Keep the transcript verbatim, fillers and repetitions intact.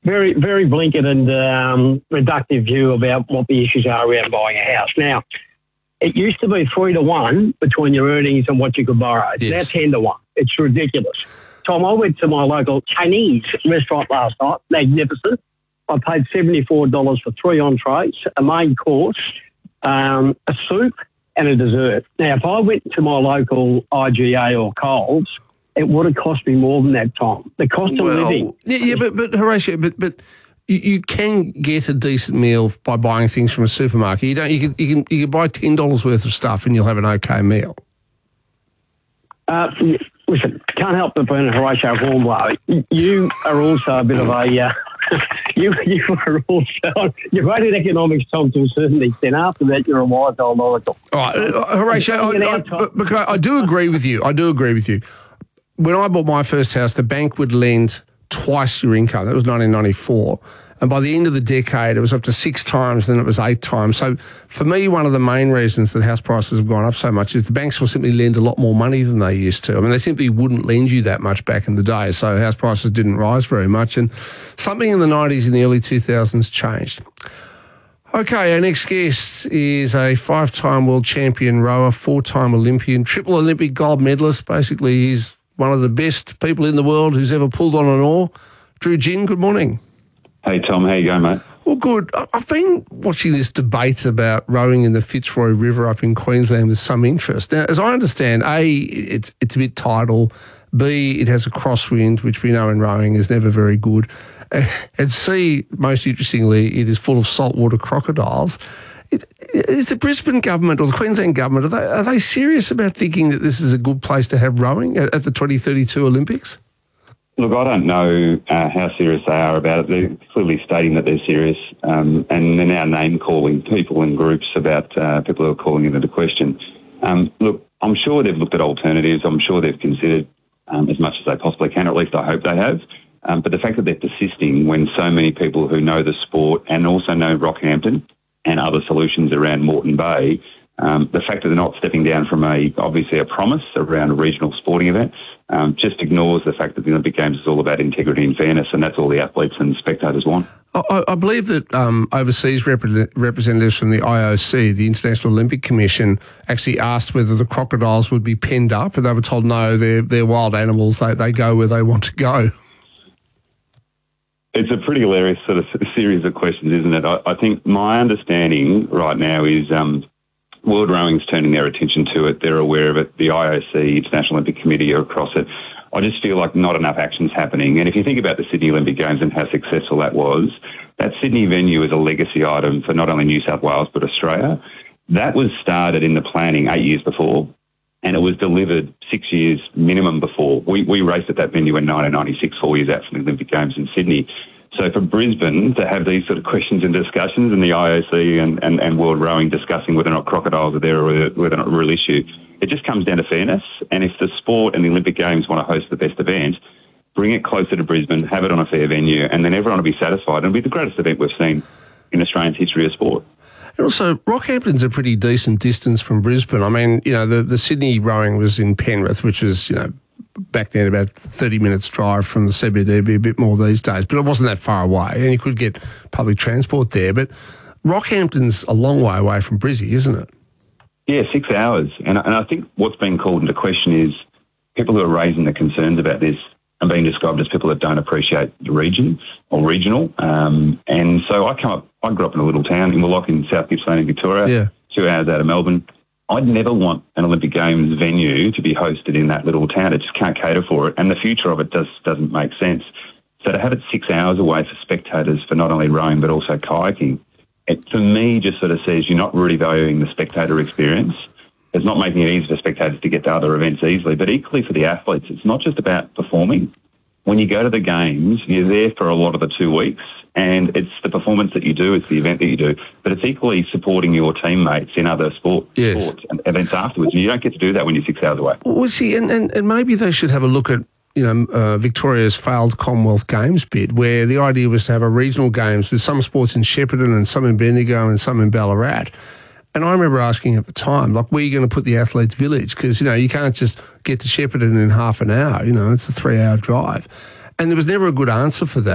very, very blinkered and um, reductive view about what the issues are around buying a house. Now, it used to be three to one between your earnings and what you could borrow. It's Yes. now ten to one. It's ridiculous. Tom, I went to my local Chinese restaurant last night, magnificent. I paid seventy-four dollars for three entrees, a main course, um, a soup and a dessert. Now, if I went to my local I G A or Coles, it would have cost me more than that, Tom. The cost of Well, living. yeah, yeah, but, but Horatio, but, but you, you can get a decent meal by buying things from a supermarket. You don't. You can you can you can buy ten dollars worth of stuff and you'll have an okay meal. Uh, listen, can't help but being a Horatio Hornblower. You are also a bit of a... Uh, you you are also... You're great at economics, Tom, to a certain extent. After that, you're a wise old oracle. All right, uh, Horatio, I, I, I, because I do agree with you. I do agree with you. When I bought my first house, the bank would lend twice your income. That was nineteen ninety-four. And by the end of the decade, it was up to six times, then it was eight times. So for me, one of the main reasons that house prices have gone up so much is the banks will simply lend a lot more money than they used to. I mean, they simply wouldn't lend you that much back in the day. So house prices didn't rise very much. And something in the nineties and the early two thousands changed. Okay, our next guest is a five-time world champion rower, four-time Olympian, triple Olympic gold medalist. Basically, he's one of the best people in the world who's ever pulled on an oar. Drew Ginn, good morning. Hey, Tom. How you going, mate? Well, good. I- I've been watching this debate about rowing in the Fitzroy River up in Queensland with some interest. Now, as I understand, A, it's it's a bit tidal. B, it has a crosswind, which we know in rowing is never very good. And C, most interestingly, it is full of saltwater crocodiles. It, is the Brisbane government or the Queensland government, are they, are they serious about thinking that this is a good place to have rowing at, at the twenty thirty-two Olympics? Look, I don't know uh, how serious they are about it. They're clearly stating that they're serious, um, and they're now name-calling people and groups about uh, people who are calling it into question. Um, look, I'm sure they've looked at alternatives. I'm sure they've considered um, as much as they possibly can, or at least I hope they have. Um, but the fact that they're persisting when so many people who know the sport and also know Rockhampton and other solutions around Moreton Bay, um, the fact that they're not stepping down from a obviously a promise around a regional sporting event, um, just ignores the fact that the Olympic Games is all about integrity and fairness, and that's all the athletes and spectators want. I, I believe that um, overseas repre- representatives from the I O C, the International Olympic Commission, actually asked whether the crocodiles would be penned up, and they were told no, they're, they're wild animals, they, they go where they want to go. It's a pretty hilarious sort of series of questions, isn't it? I, I think my understanding right now is um, World Rowing's turning their attention to it. They're aware of it. The I O C, International Olympic Committee, are across it. I just feel like not enough action's happening. And if you think about the Sydney Olympic Games and how successful that was, that Sydney venue is a legacy item for not only New South Wales but Australia. That was started in the planning eight years before, and it was delivered six years minimum before. We, we raced at that venue in nineteen ninety-six, four years out from the Olympic Games in Sydney. So for Brisbane to have these sort of questions and discussions, and the I O C and, and, and World Rowing discussing whether or not crocodiles are there or whether or not a real issue, it just comes down to fairness. And if the sport and the Olympic Games want to host the best event, bring it closer to Brisbane, have it on a fair venue, and then everyone will be satisfied. It'll be the greatest event we've seen in Australia's history of sport. And also, Rockhampton's a pretty decent distance from Brisbane. I mean, you know, the, the Sydney rowing was in Penrith, which was, you know, back then about thirty minutes drive from the C B D, be a bit more these days, but it wasn't that far away, and you could get public transport there. But Rockhampton's a long way away from Brizzy, isn't it? Yeah, six hours. And, and I think what's being called into question is people who are raising the concerns about this are being described as people that don't appreciate the region or regional. Um, and so I come up, I grew up in a little town in Willock in South Gippsland in Victoria, Yeah. two hours out of Melbourne. I'd never want an Olympic Games venue to be hosted in that little town. It just can't cater for it. And the future of it just doesn't make sense. So to have it six hours away for spectators for not only rowing but also kayaking, it for me just sort of says you're not really valuing the spectator experience. It's not making it easy for spectators to get to other events easily. But equally for the athletes, it's not just about performing. When you go to the Games, you're there for a lot of the two weeks. And it's the performance that you do, it's the event that you do, but it's equally supporting your teammates in other sport, Yes. sports and events afterwards. And you don't get to do that when you're six hours away. Well, see, and, and, and maybe they should have a look at, you know, uh, Victoria's failed Commonwealth Games bid, where the idea was to have a regional games with some sports in Shepparton and some in Bendigo and some in Ballarat. And I remember asking at the time, like, where are you going to put the athletes' village? Because, you know, you can't just get to Shepparton in half an hour. You know, it's a three-hour drive. And there was never a good answer for that.